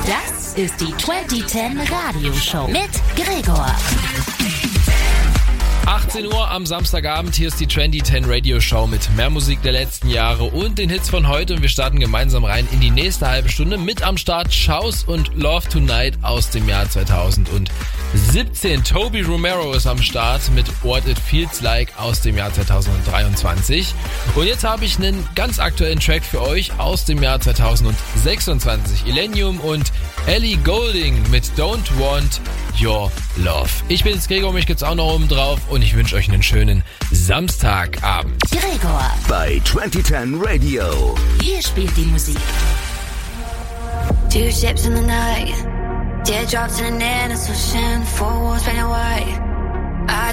Das ist die 2010 Radioshow mit Gregor. 18 Uhr am Samstagabend, hier ist die Trendy 10 Radio Show mit mehr Musik der letzten Jahre und den Hits von heute und wir starten gemeinsam rein in die nächste halbe Stunde. Mit am Start Shouse und Love Tonight aus dem Jahr 2017. Toby Romero ist am Start mit What It Feels Like aus dem Jahr 2023. Und jetzt habe ich einen ganz aktuellen Track für euch aus dem Jahr 2026. Illenium und Ellie Goulding mit Don't Want Your Love. Ich bin jetzt Gregor, mich gibt's auch noch oben drauf und ich wünsche euch einen schönen Samstagabend. Gregor bei 2010 Radio. Hier spielt die Musik. Two ships in the night, teardrops in an innocent ocean, four walls painted white.